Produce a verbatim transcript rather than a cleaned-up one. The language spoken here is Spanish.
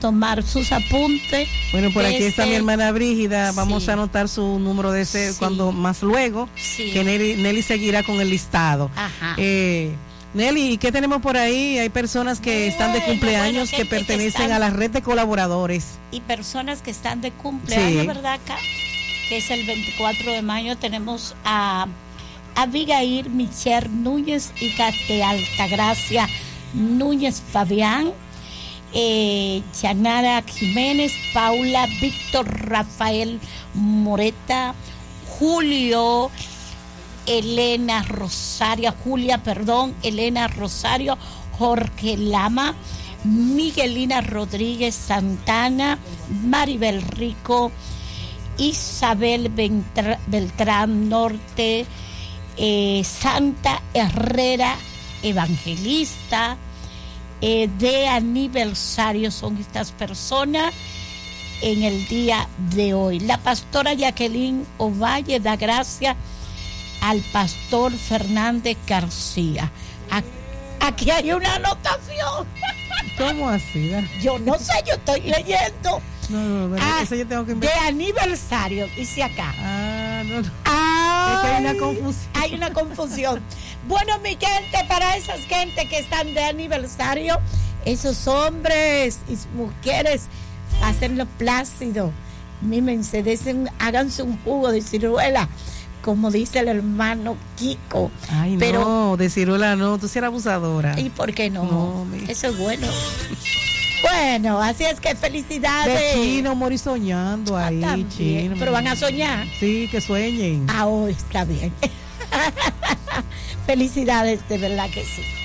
tomar sus apuntes. Bueno, por aquí Ese, está mi hermana Brígida, vamos sí. a anotar su número de ese Sí. cuando más luego, Sí. que Nelly, Nelly seguirá con el listado. Ajá. Eh, Nelly, ¿y qué tenemos por ahí? Hay personas que Bueno, están de cumpleaños bueno, que gente que pertenecen están- a la red de colaboradores. Y personas que están de cumpleaños, Sí. ¿verdad? Acá, que es el veinticuatro de mayo, tenemos a Abigail Michelle Núñez, hija de Altagracia Núñez Fabián, eh, Yanara Jiménez, Paula, Víctor Rafael Moreta, Julio, Elena Rosario, Julia, perdón, Elena Rosario, Jorge Lama, Miguelina Rodríguez Santana, Maribel Rico, Isabel Beltrán, Beltrán Norte, eh, Santa Herrera Evangelista, eh, de aniversario son estas personas en el día de hoy. La pastora Jacqueline Ovalle da gracias al pastor Fernández García. Aquí hay una anotación. ¿Cómo así? Yo no sé, yo estoy leyendo. No, no, no, Ah, eso yo tengo que de inventar. aniversario, dice acá. Ah, no, no. Ay, Es que hay una confusión. Hay una confusión. Bueno, mi gente, para esas gente que están de aniversario, esos hombres y mujeres, hacenlo plácido. Mímense, desen, háganse un jugo de ciruela, como dice el hermano Kiko. Ay, Pero, no, de ciruela no, tú sí eres abusadora. ¿y por qué no? No, mi- Eso es bueno. Bueno, así es que felicidades. De chino, morir soñando Ah, ahí, también. chino. Pero van a soñar. Sí, que sueñen. Ah, oh, está bien. Felicidades, de verdad que sí.